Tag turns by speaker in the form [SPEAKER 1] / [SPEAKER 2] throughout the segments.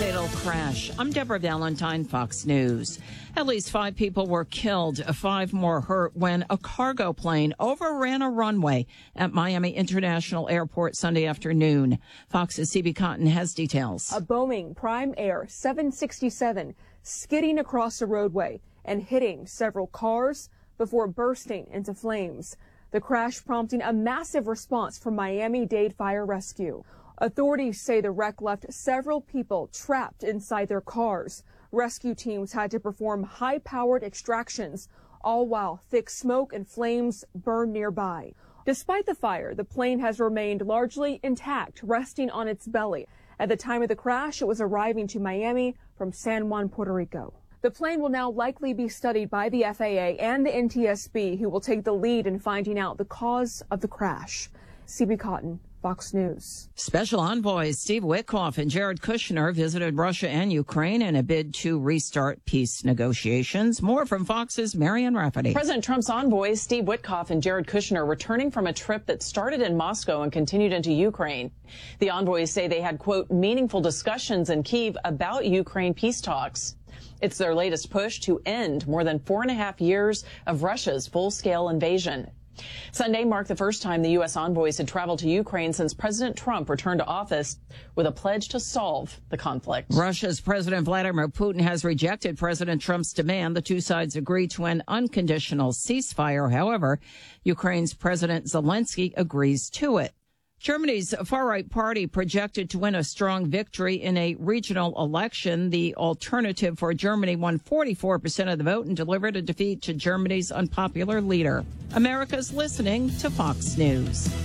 [SPEAKER 1] fatal crash. I'm Deborah Valentine, Fox News. At least 5 people were killed, 5 more hurt when a cargo plane overran a runway at Miami International Airport Sunday afternoon. Fox's CB Cotton has details.
[SPEAKER 2] A Boeing Prime Air 767 skidding across the roadway and hitting several cars before bursting into flames. The crash prompting a massive response from Miami-Dade Fire Rescue. Authorities say the wreck left several people trapped inside their cars. Rescue teams had to perform high-powered extractions, all while thick smoke and flames burned nearby. Despite the fire, the plane has remained largely intact, resting on its belly. At the time of the crash, it was arriving to Miami from San Juan, Puerto Rico. The plane will now likely be studied by the FAA and the NTSB, who will take the lead in finding out the cause of the crash. CB Cotton, Fox News.
[SPEAKER 1] Special envoys Steve Witkoff and Jared Kushner visited Russia and Ukraine in a bid to restart peace negotiations. More from Fox's Marian Rafferty.
[SPEAKER 3] President Trump's envoys Steve Witkoff and Jared Kushner returning from a trip that started in Moscow and continued into Ukraine. The envoys say they had, quote, meaningful discussions in Kyiv about Ukraine peace talks. It's their latest push to end more than 4.5 years of Russia's full-scale invasion. Sunday marked the first time the U.S. envoys had traveled to Ukraine since President Trump returned to office with a pledge to solve the conflict.
[SPEAKER 1] Russia's President Vladimir Putin has rejected President Trump's demand the two sides agree to an unconditional ceasefire. However, Ukraine's President Zelensky agrees to it. Germany's far-right party projected to win a strong victory in a regional election. The Alternative for Germany won 44% of the vote and delivered a defeat to Germany's unpopular leader. America's listening to Fox News.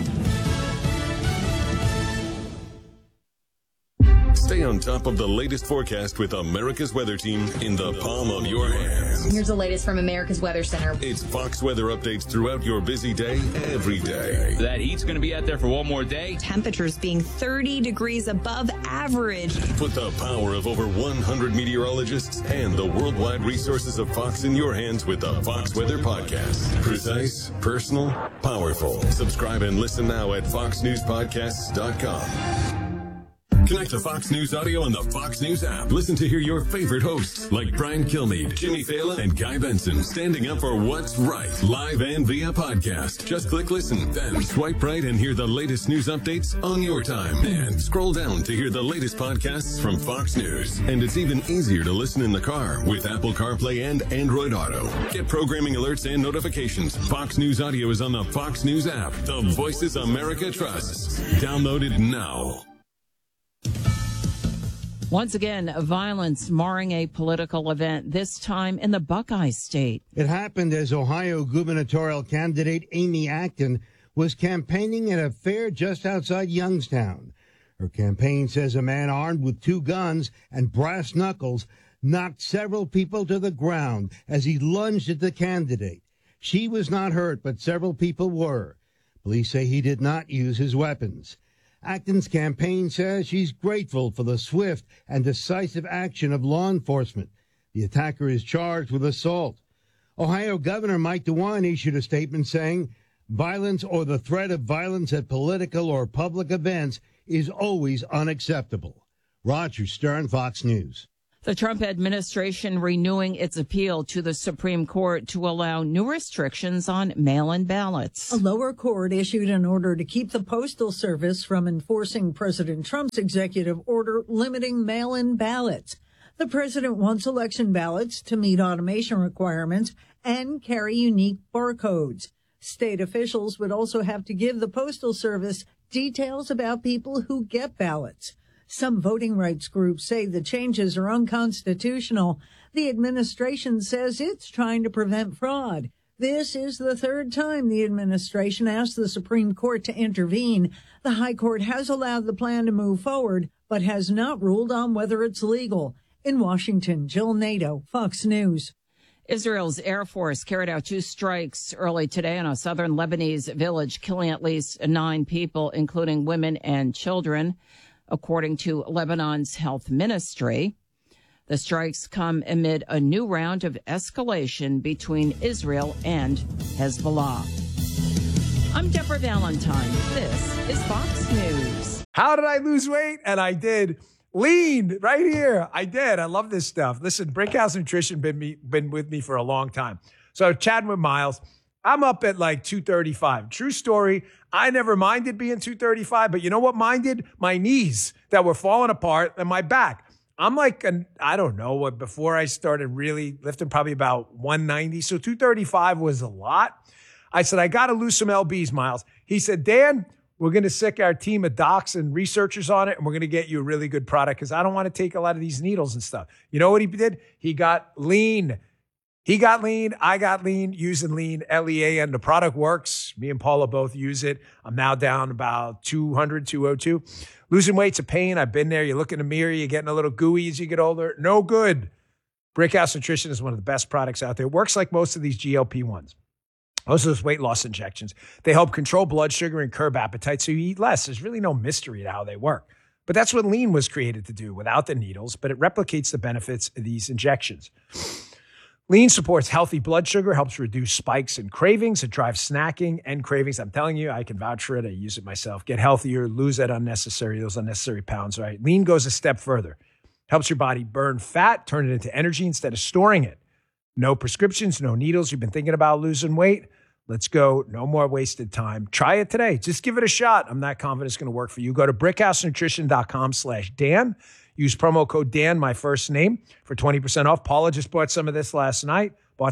[SPEAKER 4] Stay on top of the latest forecast with America's Weather Team in the palm of your hands.
[SPEAKER 5] Here's the latest from America's Weather Center.
[SPEAKER 4] It's Fox weather updates throughout your busy day, every day.
[SPEAKER 6] That heat's going to be out there for one more day.
[SPEAKER 7] Temperatures being 30 degrees above average.
[SPEAKER 4] Put the power of over 100 meteorologists and the worldwide resources of Fox in your hands with the Fox Weather Podcast. Precise, personal, powerful. Subscribe and listen now at foxnewspodcasts.com. Connect to Fox News Audio on the Fox News app. Listen to hear your favorite hosts like Brian Kilmeade, Jimmy Fallon, and Guy Benson standing up for what's right, live and via podcast. Just click listen, then swipe right and hear the latest news updates on your time. And scroll down to hear the latest podcasts from Fox News. And it's even easier to listen in the car with Apple CarPlay and Android Auto. Get programming alerts and notifications. Fox News Audio is on the Fox News app. The voices America trusts. Download it now.
[SPEAKER 1] Once again, violence marring a political event, this time in the Buckeye State.
[SPEAKER 8] It happened as Ohio gubernatorial candidate Amy Acton was campaigning at a fair just outside Youngstown. Her campaign says a man armed with 2 guns and brass knuckles knocked several people to the ground as he lunged at the candidate. She was not hurt, but several people were. Police say he did not use his weapons. Acton's campaign says she's grateful for the swift and decisive action of law enforcement. The attacker is charged with assault. Ohio Governor Mike DeWine issued a statement saying, violence or the threat of violence at political or public events is always unacceptable. Roger Stern, Fox News.
[SPEAKER 1] The Trump administration renewing its appeal to the Supreme Court to allow new restrictions on mail-in ballots.
[SPEAKER 9] A lower court issued an order to keep the Postal Service from enforcing President Trump's executive order limiting mail-in ballots. The president wants election ballots to meet automation requirements and carry unique barcodes. State officials would also have to give the Postal Service details about people who get ballots. Some voting rights groups say the changes are unconstitutional. The administration says it's trying to prevent fraud. This is the 3rd time the administration asked the Supreme Court to intervene. The High Court has allowed the plan to move forward, but has not ruled on whether it's legal. In Washington, Jill Nato, Fox News.
[SPEAKER 1] Israel's Air Force carried out 2 strikes early today in a southern Lebanese village, killing at least 9 people, including women and children, according to Lebanon's health ministry. The strikes come amid a new round of escalation between Israel and Hezbollah. I'm Deborah Valentine. This is Fox News.
[SPEAKER 10] How did I lose weight? And I did Lean right here. I did. I love this stuff. Listen, Brickhouse Nutrition been with me for a long time. So chatting with Miles, I'm up at like 235. True story. I never minded being 235, but you know what minded? My knees that were falling apart and my back. I'm like, I don't know what, before I started really lifting, probably about 190. So 235 was a lot. I said, I got to lose some LBs, Miles. He said, Dan, we're going to sick our team of docs and researchers on it, and we're going to get you a really good product because I don't want to take a lot of these needles and stuff. You know what he did? He got lean. He got lean. I got lean, using lean, LEAN. The product works. Me and Paula both use it. I'm now down about 200, 202. Losing weight's a pain. I've been there. You look in the mirror, you're getting a little gooey as you get older. No good. Brickhouse Nutrition is one of the best products out there. It works like most of these GLP-1s. Most of those weight loss injections. They help control blood sugar and curb appetite so you eat less. There's really no mystery to how they work. But that's what lean was created to do without the needles, but it replicates the benefits of these injections. Lean supports healthy blood sugar, helps reduce spikes and cravings. It drives snacking and cravings. I'm telling you, I can vouch for it. I use it myself. Get healthier, lose those unnecessary pounds, right? Lean goes a step further. Helps your body burn fat, turn it into energy instead of storing it. No prescriptions, no needles. You've been thinking about losing weight? Let's go. No more wasted time. Try it today. Just give it a shot. I'm not confident it's going to work for you. Go to brickhousenutrition.com/Dan. Use promo code Dan, my first name, for 20% off. Paula just bought some of this last night.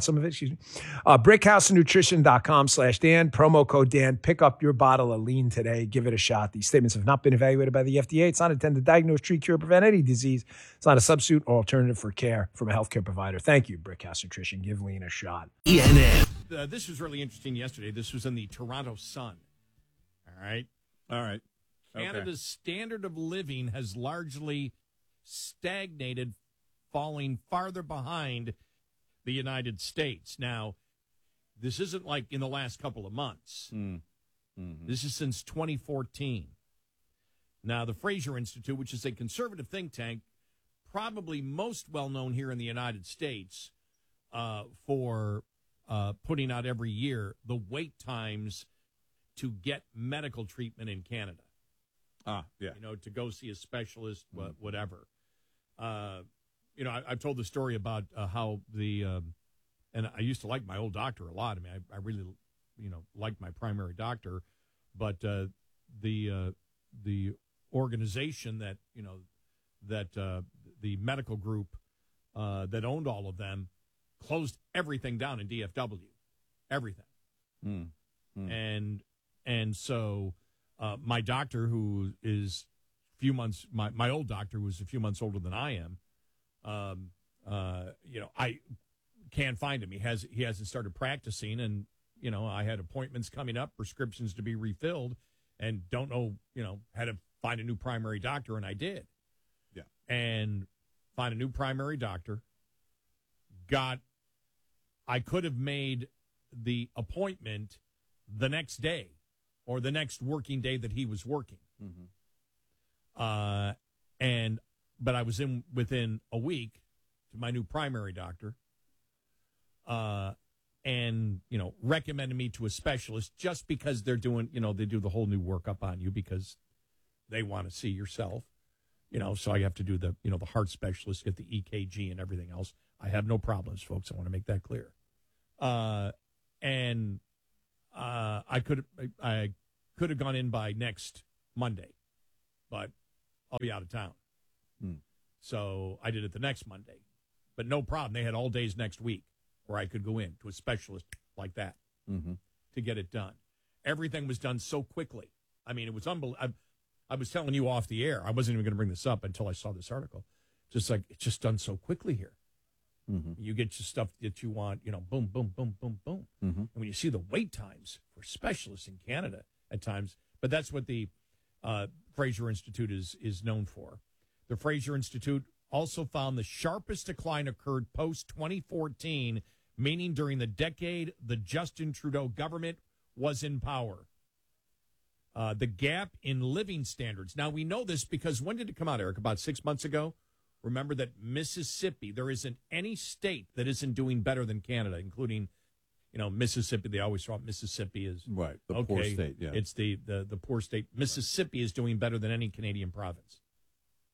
[SPEAKER 10] Brickhousenutrition.com/Dan. Promo code Dan. Pick up your bottle of lean today. Give it a shot. These statements have not been evaluated by the FDA. It's not intended to diagnose, treat, cure, prevent any disease. It's not a substitute or alternative for care from a healthcare provider. Thank you, Brickhouse Nutrition. Give lean a shot.
[SPEAKER 11] ENN. This was really interesting yesterday. This was in the Toronto Sun. All right. Canada's standard of living has largely stagnated, falling farther behind the United States. Now, this isn't like in the last couple of months. Mm-hmm. This is since 2014. Now, the Fraser Institute, which is a conservative think tank, probably most well-known here in the United States for putting out every year the wait times to get medical treatment in Canada. To go see a specialist, whatever. I've told the story about how and I used to like my old doctor a lot. I mean, I really, liked my primary doctor, but the organization that, the medical group that owned all of them closed everything down in DFW, everything. And so my doctor, who is my old doctor, who was a few months older than I am, I can't find him. He hasn't started practicing, and I had appointments coming up, prescriptions to be refilled, and don't know how to find a new primary doctor, and I did. Yeah, and find a new primary doctor. I could have made the appointment the next day or the next working day that he was working. Mm-hmm. But I was in within a week to my new primary doctor, and recommended me to a specialist just because they're doing, they do the whole new workup on you because they want to see yourself, so I have to do the, the heart specialist, get the EKG and everything else. I have no problems, folks. I want to make that clear. I could have gone in by next Monday, but I'll be out of town. So I did it the next Monday, but no problem. They had all days next week where I could go in to a specialist like that to get it done. Everything was done so quickly. I mean, it was unbelievable. I was telling you off the air. I wasn't even going to bring this up until I saw this article. Just like, it's just done so quickly here. You get your stuff that you want, boom, boom, boom, boom, boom. And when you see the wait times for specialists in Canada at times, but that's what the Fraser Institute is known for. The Fraser Institute also found the sharpest decline occurred post-2014, meaning during the decade the Justin Trudeau government was in power. The gap in living standards. Now, we know this because when did it come out, Eric? About 6 months ago? Remember that Mississippi, there isn't any state that isn't doing better than Canada, including, Mississippi. They always thought Mississippi is
[SPEAKER 12] right. The poor state. Yeah,
[SPEAKER 11] it's the poor state. Mississippi is doing better than any Canadian province.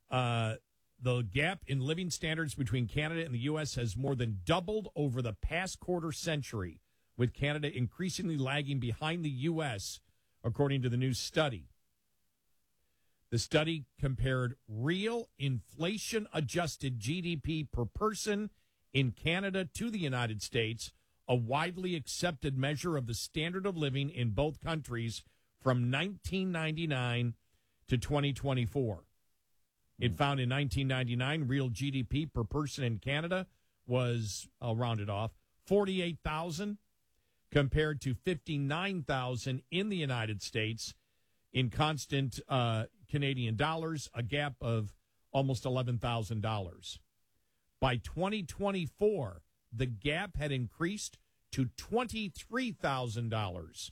[SPEAKER 11] The gap in living standards between Canada and the U.S. has more than doubled over the past quarter century, with Canada increasingly lagging behind the U.S., according to the new study. The study compared real inflation-adjusted GDP per person in Canada to the United States, a widely accepted measure of the standard of living in both countries from 1999 to 2024. It found in 1999, real GDP per person in Canada was, I'll round it off, $48,000 compared to $59,000 in the United States in constant Canadian dollars, a gap of almost $11,000. By 2024, the gap had increased to $23,000.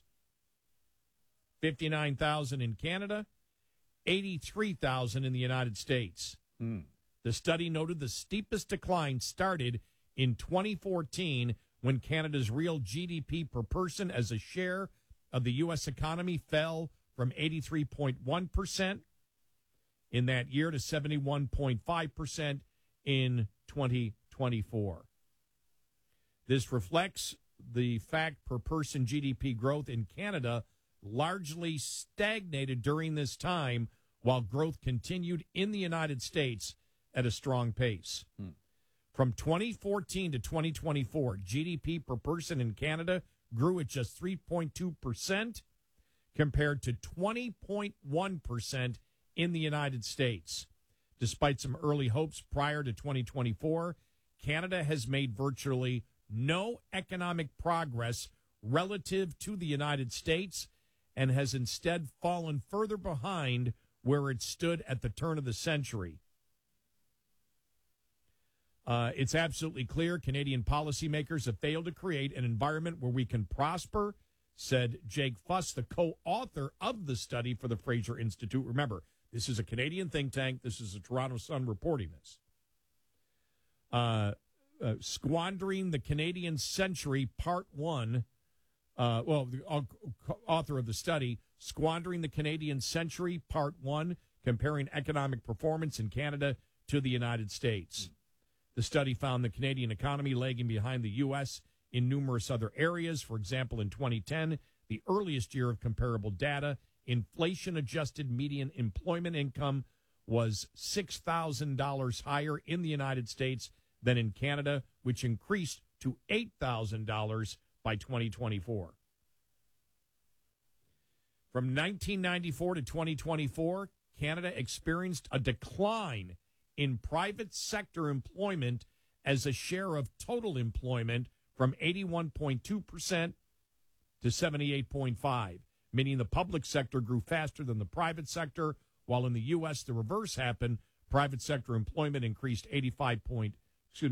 [SPEAKER 11] $59,000 in Canada, $83,000 in the United States. The study noted the steepest decline started in 2014 when Canada's real GDP per person as a share of the U.S. economy fell from 83.1% in that year to 71.5% in 2024. This reflects the fact per person GDP growth in Canada largely stagnated during this time, while growth continued in the United States at a strong pace. From 2014 to 2024, GDP per person in Canada grew at just 3.2% compared to 20.1% in the United States. Despite some early hopes prior to 2024, Canada has made virtually no economic progress relative to the United States and has instead fallen further behind where it stood at the turn of the century. It's absolutely clear Canadian policymakers have failed to create an environment where we can prosper, said Jake Fuss, the co-author of the study for the Fraser Institute. Remember, this is a Canadian think tank. This is the Toronto Sun reporting this. Squandering the Canadian Century, Part 1. The author of the study, Squandering the Canadian Century, Part 1, comparing economic performance in Canada to the United States. The study found the Canadian economy lagging behind the U.S. in numerous other areas. For example, in 2010, the earliest year of comparable data, inflation-adjusted median employment income was $6,000 higher in the United States than in Canada, which increased to $8,000 by 2024. From 1994 to 2024, Canada experienced a decline in private sector employment as a share of total employment from 81.2% to 78.5%, meaning the public sector grew faster than the private sector, while in the U.S. the reverse happened. Private sector employment increased 85.8% to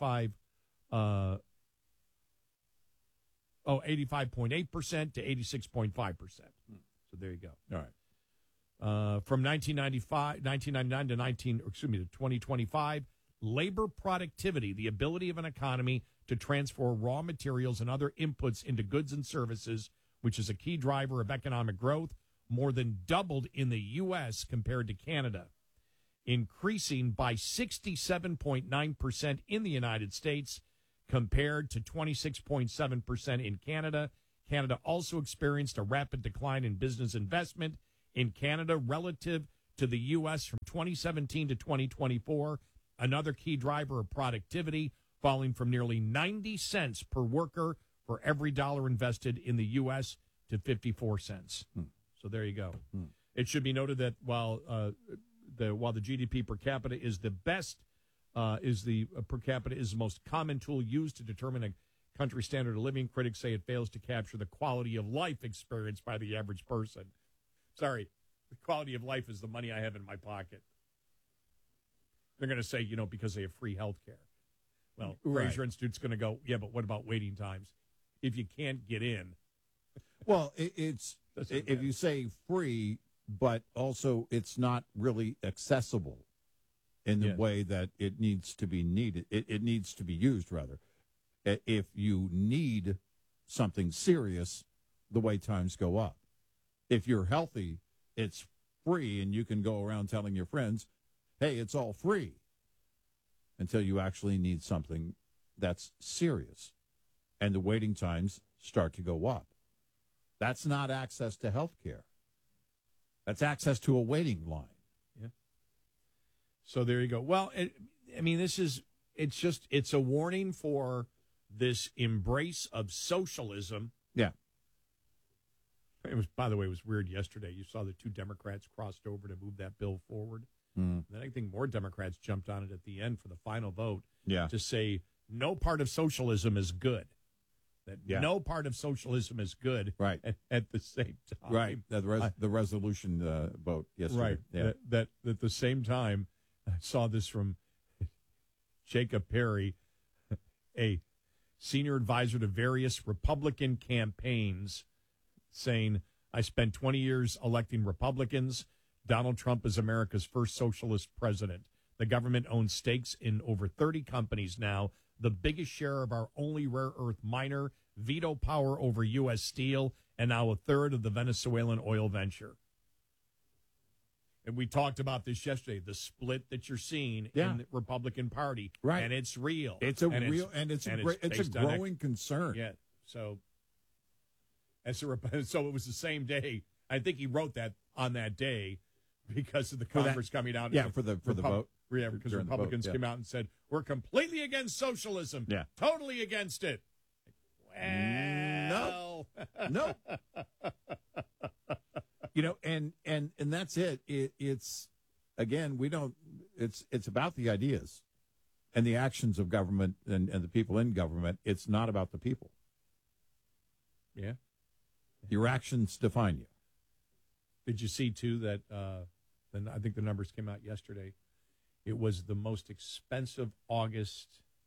[SPEAKER 11] 86.5%. So there you go.
[SPEAKER 12] All right.
[SPEAKER 11] From 1999 to 2025, labor productivity, the ability of an economy to transfer raw materials and other inputs into goods and services, which is a key driver of economic growth, more than doubled in the U.S. compared to Canada, increasing by 67.9% in the United States compared to 26.7% in Canada. Canada also experienced a rapid decline in business investment in Canada relative to the U.S. from 2017 to 2024, another key driver of productivity, falling from nearly 90 cents per worker for every dollar invested in the U.S. to 54 cents. So there you go. It should be noted that while the GDP per capita is the best, per capita is the most common tool used to determine a country's standard of living, critics say it fails to capture the quality of life experienced by the average person. Sorry, the quality of life is the money I have in my pocket. They're going to say, because they have free health care. Well, Fraser Institute's going to go, yeah, but what about waiting times? If you can't get in.
[SPEAKER 12] Well, it's if you say free, but also it's not really accessible in the way that it needs to be needed. It needs to be used, rather. If you need something serious, the wait times go up. If you're healthy, it's free, and you can go around telling your friends, hey, it's all free, until you actually need something that's serious, and the waiting times start to go up. That's not access to health care. That's access to a waiting line.
[SPEAKER 11] Yeah. So there you go. Well, it's a warning for this embrace of socialism.
[SPEAKER 12] Yeah.
[SPEAKER 11] By the way, it was weird yesterday. You saw the two Democrats crossed over to move that bill forward.
[SPEAKER 12] Mm.
[SPEAKER 11] Then I think more Democrats jumped on it at the end for the final vote.
[SPEAKER 12] Yeah.
[SPEAKER 11] To say no part of socialism is good. That no part of socialism is good.
[SPEAKER 12] Right.
[SPEAKER 11] At the same time.
[SPEAKER 12] Right. The resolution vote yesterday.
[SPEAKER 11] Right.
[SPEAKER 12] Yeah.
[SPEAKER 11] That at the same time, I saw this from Jacob Perry, a senior advisor to various Republican campaigns, saying, I spent 20 years electing Republicans. Donald Trump is America's first socialist president. The government owns stakes in over 30 companies now, the biggest share of our only rare earth miner, veto power over U.S. steel, and now a third of the Venezuelan oil venture. And we talked about this yesterday, the split that you're seeing in the Republican Party.
[SPEAKER 12] Right.
[SPEAKER 11] And it's real.
[SPEAKER 12] It's a growing concern.
[SPEAKER 11] Yeah. So it was the same day. I think he wrote that on that day because of the Congress coming out.
[SPEAKER 12] Yeah, for the vote.
[SPEAKER 11] Yeah, because Republicans came out and said, we're completely against socialism.
[SPEAKER 12] Yeah.
[SPEAKER 11] Totally against it. Well.
[SPEAKER 12] No. And that's it. It's again, it's about the ideas and the actions of government and the people in government. It's not about the people.
[SPEAKER 11] Yeah.
[SPEAKER 12] Your actions define you.
[SPEAKER 11] Did you see, too, that then I think the numbers came out yesterday. It was the most expensive August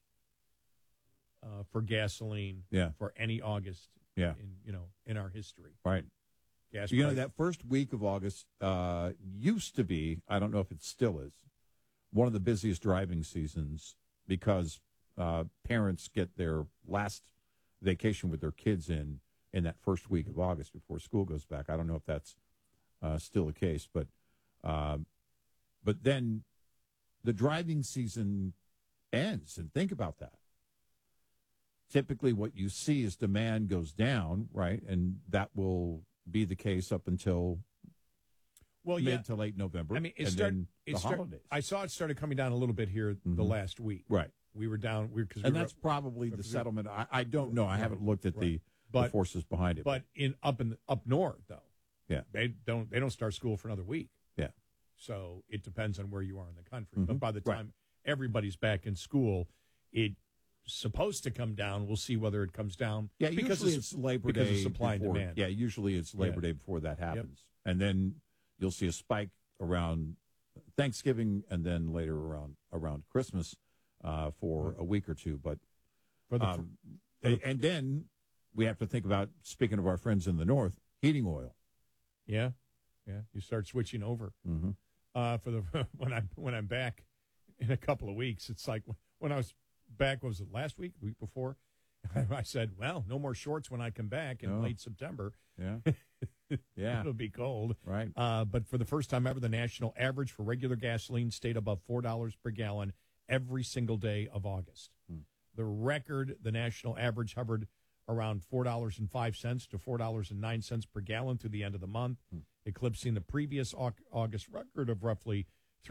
[SPEAKER 11] for gasoline for any August in our history.
[SPEAKER 12] Right.
[SPEAKER 11] Gas
[SPEAKER 12] price. That first week of August used to be, I don't know if it still is, one of the busiest driving seasons because parents get their last vacation with their kids in that first week of August before school goes back. I don't know if that's still the case, but then the driving season ends, and think about that. Typically what you see is demand goes down, right? And that will be the case up until mid to late November.
[SPEAKER 11] I mean,
[SPEAKER 12] holidays.
[SPEAKER 11] I saw it started coming down a little bit here the last week.
[SPEAKER 12] Right.
[SPEAKER 11] We were down.
[SPEAKER 12] That's probably the settlement. I don't know. I haven't looked at the forces behind it.
[SPEAKER 11] But up north, though,
[SPEAKER 12] yeah,
[SPEAKER 11] they don't start school for another week.
[SPEAKER 12] Yeah.
[SPEAKER 11] So it depends on where you are in the country. But by the time everybody's back in school, it's supposed to come down. We'll see whether it comes down.
[SPEAKER 12] Yeah, usually it's Labor Day
[SPEAKER 11] because of supply and demand.
[SPEAKER 12] Yeah, usually it's Labor Day before that happens. Yep. And then you'll see a spike around Thanksgiving and then later around Christmas for a week or two. But and then we have to think about, speaking of our friends in the north, heating oil.
[SPEAKER 11] Yeah. You start switching over.
[SPEAKER 12] Mm-hmm.
[SPEAKER 11] When I'm back in a couple of weeks, it's like when I was back. Was it last week? The week before? I said, well, no more shorts when I come back in late September.
[SPEAKER 12] Yeah. Yeah.
[SPEAKER 11] It'll be cold.
[SPEAKER 12] Right.
[SPEAKER 11] But for the first time ever, the national average for regular gasoline stayed above $4 per gallon every single day of August. The record, the national average hovered around $4.05 to $4.09 per gallon through the end of the month, eclipsing the previous August record of roughly